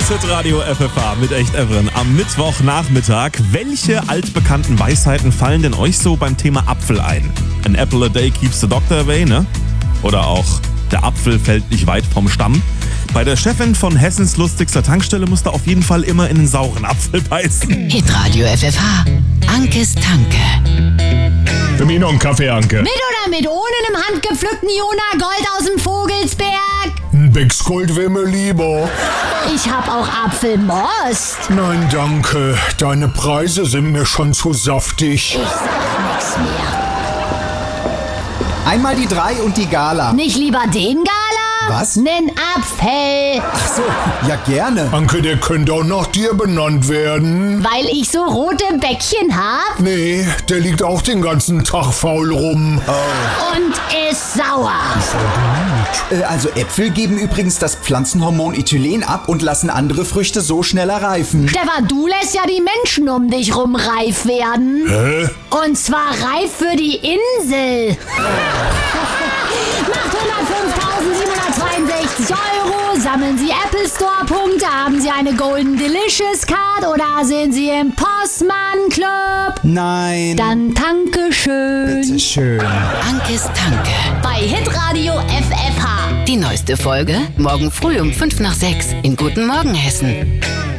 ist Hitradio FFH mit Echt Evren am Mittwochnachmittag. Welche altbekannten Weisheiten fallen denn euch so beim Thema Apfel ein? An apple a day keeps the doctor away, ne? Oder auch, der Apfel fällt nicht weit vom Stamm. Bei der Chefin von Hessens lustigster Tankstelle musste auf jeden Fall immer in einen sauren Apfel beißen. Hitradio FFH, Ankes Tanke. Für mich noch einen Kaffee, Anke. Mit oder mit ohne einem handgepflückten Jona Gold aus dem Vogelsberg? Ein Bexgold wäre mir lieber. Ich hab auch Apfelmost. Nein, danke. Deine Preise sind mir schon zu saftig. Ich sag nix mehr. Einmal die 3 und die Gala. Nicht lieber den Gala? Was? Nen Apfel. Ach so, ja gerne. Anke, der könnte auch nach dir benannt werden. Weil ich so rote Bäckchen hab Nee, der liegt auch den ganzen Tag faul rum. und ist sauer. Also Äpfel geben übrigens das Pflanzenhormon Ethylen ab und lassen andere Früchte so schneller reifen. Stefan, du lässt ja die Menschen um dich rum reif werden. Hä? Und zwar reif für die Insel. Macht 105.762 €, sammeln Sie Apple Store Punkte, haben Sie eine Golden Delicious Card oder sind Sie im Postman Club? Nein. Dann danke schön. Bitte schön. Ankes Tanke. Bei Hitradio FFH. Die neueste Folge morgen früh um 5 nach 6 in Guten Morgen Hessen.